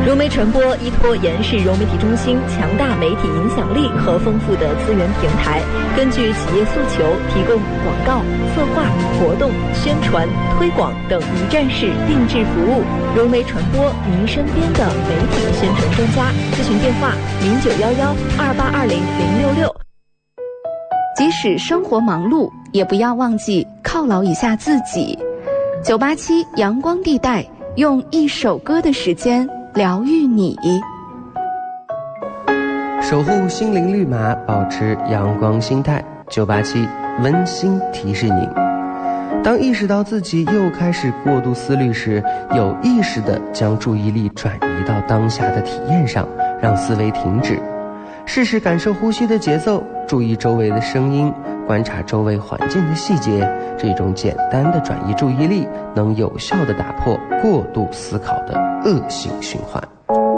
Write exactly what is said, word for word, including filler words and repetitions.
融媒传播依托延世融媒体中心强大媒体影响力和丰富的资源平台，根据企业诉求，提供广告、策划、活动、宣传、推广等一站式定制服务。融媒传播，您身边的媒体宣传专家。咨询电话：零九幺幺二八二零零六六。 即使生活忙碌，也不要忘记犒劳一下自己。九八七阳光地带，用一首歌的时间疗愈你， 守护心灵绿码，保持阳光心态。九八七温馨提示您：当意识到自己又开始过度思虑时，有意识地将注意力转移到当下的体验上，让思维停止，试试感受呼吸的节奏，注意周围的声音，观察周围环境的细节。这种简单的转移注意力，能有效地打破过度思考的恶性循环。